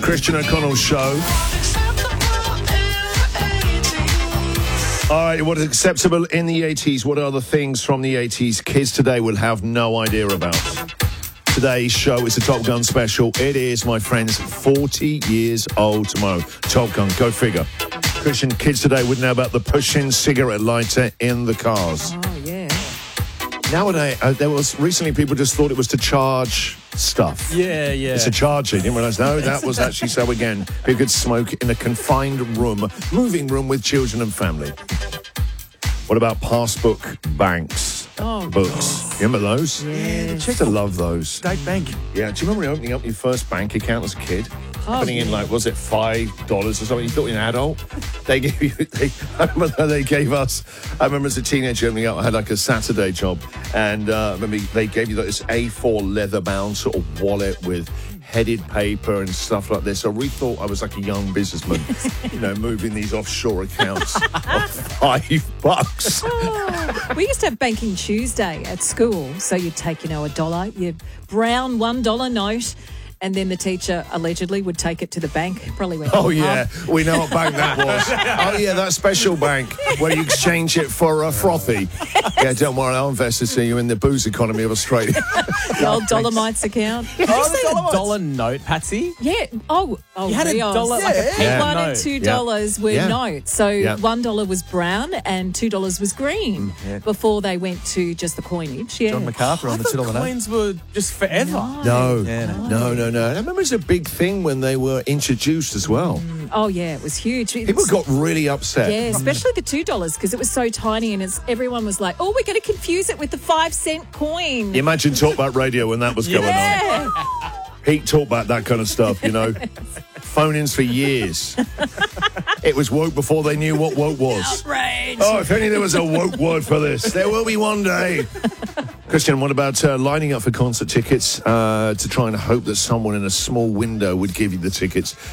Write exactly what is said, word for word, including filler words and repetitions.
Christian O'Connell Show. All right, what is acceptable in the eighties? What are the things from the eighties kids today will have no idea about? Today's show is a Top Gun special. It is, my friends, forty years old tomorrow. Top Gun, go figure. Christian, kids today wouldn't know about the push-in cigarette lighter in the cars. Oh, yeah. Nowadays, uh, there was recently people just thought it was to charge stuff. Yeah, yeah. It's a charger. Didn't realise. No, that was actually so again. People could smoke in a confined room, moving room with children and family. What about passbook banks? Oh, Books. You remember those? Yeah. I used to love those. State Bank. Yeah. Do you remember opening up your first bank account as a kid? Oh, Putting in yeah. like, was it five dollars or something? You thought you were an adult. They gave you. They, I remember they gave us. I remember as a teenager opening up. I had like a Saturday job, and uh, I remember they gave you this A four leather-bound sort of wallet with headed paper and stuff like this. So we thought I was like a young businessman, you know, moving these offshore accounts of five bucks. Oh, we used to have Banking Tuesday at school. So you'd take, you know, a dollar, your brown one dollar note, and then the teacher allegedly would take it to the bank. Probably went, Oh, yeah. We know what bank that was. Oh, yeah, that special bank where you exchange it for a frothy. Yeah, don't worry, I'll invest to see you in the booze economy of Australia. the old Dolomites account. Did you say Dolomites. a dollar note, Patsy? Yeah. Oh, oh, You had a Rios. dollar, like a Yeah. paper One note. and two Yeah. dollars were Yeah. notes. So Yeah. one dollar was brown and two dollars was green yeah. before they went to just the coinage. Yeah. John MacArthur on I the thought two dollar note. coins were just forever. No, Yeah, no. no, no, no. I remember it was a big thing when they were introduced as well. Oh yeah, it was huge. It People was- got really upset. Yeah, especially the two dollars because it was so tiny, and it's everyone was like, "Oh, we're going to confuse it with the five cent coin." You imagine Talkback Radio when that was going on. Yeah. Pete Talkback, that kind of stuff, you know. Phone-ins for years. It was woke before they knew what woke was. Outrage. Oh, if only there was a woke word for this. There will be one day. Christian, what about uh, lining up for concert tickets uh, to try and hope that someone in a small window would give you the tickets?